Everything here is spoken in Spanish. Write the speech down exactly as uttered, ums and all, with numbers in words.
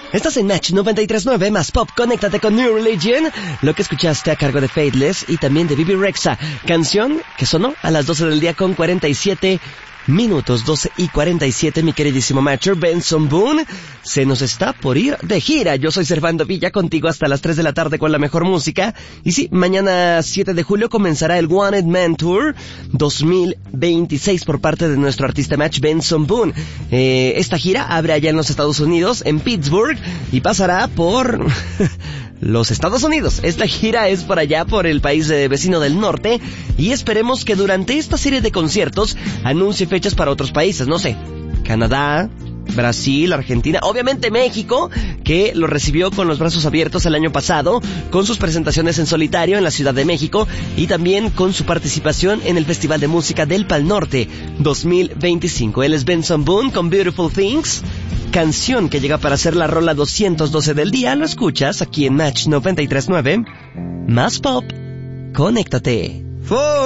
Estás en Match noventa y tres punto nueve más Pop. Conéctate con New Religion. Lo que escuchaste a cargo de Faithless y también de Bebe Rexha. Canción que sonó a las doce del día con cuarenta y siete minutos. doce y cuarenta y siete, mi queridísimo Matcher. Benson Boone se nos está por ir de gira. Yo soy Servando Villa, contigo hasta las tres de la tarde con la mejor música. Y sí, mañana siete de julio comenzará el Wanted Man Tour dos mil veintiséis por parte de nuestro artista Match, Benson Boone. Eh, esta gira abre allá en los Estados Unidos, en Pittsburgh, y pasará por los Estados Unidos. Esta gira es por allá, por el país de vecino del norte, y esperemos que durante esta serie de conciertos anuncie fechas para otros países, no sé, Canadá, Brasil, Argentina, obviamente México, que lo recibió con los brazos abiertos el año pasado, con sus presentaciones en solitario en la Ciudad de México, y también con su participación en el Festival de Música del Pal Norte dos mil veinticinco. Él es Benson Boone con Beautiful Things, canción que llega para ser la rola doscientos doce del día. Lo escuchas aquí en Match noventa y tres punto nueve, más Pop. Conéctate. For